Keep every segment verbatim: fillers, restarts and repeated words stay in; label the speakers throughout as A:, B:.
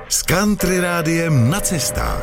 A: S Country Rádiem na cestách.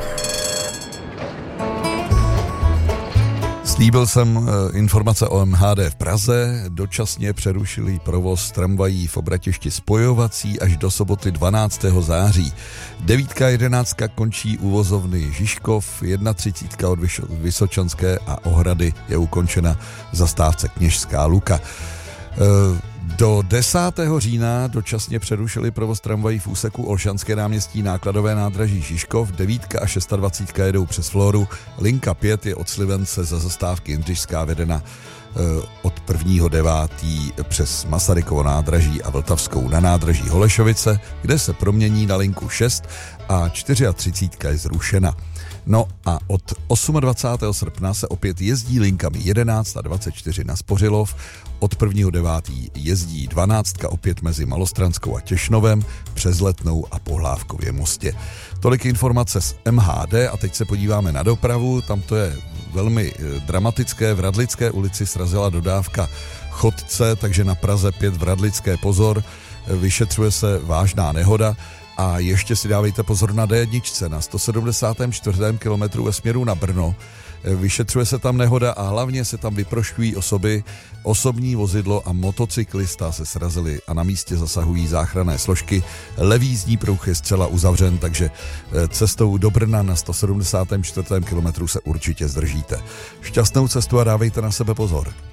B: Slíbil jsem informace o M H D v Praze, dočasně přerušili provoz tramvají v obratišti spojovací až do soboty dvanáctého září. Devítka a jedenáctka končí u vozovny Žižkov, jedna třicítka od Vysočanské a Ohrady je ukončena v zastávce Kněžská Luka. Do desátého října dočasně přerušili provoz tramvají v úseku Olšanské náměstí nákladové nádraží Žižkov, devítka a dvacítka šest jedou přes Floru, linka pět je od Slivence za zastávky Jindřišská vedena od prvního devátého přes Masarykovo nádraží a Vltavskou na nádraží Holešovice, kde se promění na linku šest a třicítka čtyři je zrušena. No a od dvacátého osmého srpna se opět jezdí linkami jedenáct a dvacet čtyři na Spořilov, od prvního devátého jezdí dvanáctka opět mezi Malostranskou a Těšnovem, přes Letnou a Pohlávkově mostě. Tolik informace z M H D a teď se podíváme na dopravu, tam to je velmi dramatické, v Radlické ulici srazila dodávka chodce, takže na Praze pět v Radlické pozor, vyšetřuje se vážná nehoda. A ještě si dávejte pozor na D jedna na sto sedmdesátém čtvrtém kilometru ve směru na Brno. Vyšetřuje se tam nehoda a hlavně se tam vyprošťují osoby. Osobní vozidlo a motocyklista se srazili a na místě zasahují záchranné složky. Levý jízdní pruh je zcela uzavřen, takže cestou do Brna na sto sedmdesátém čtvrtém kilometru se určitě zdržíte. Šťastnou cestu a dávejte na sebe pozor.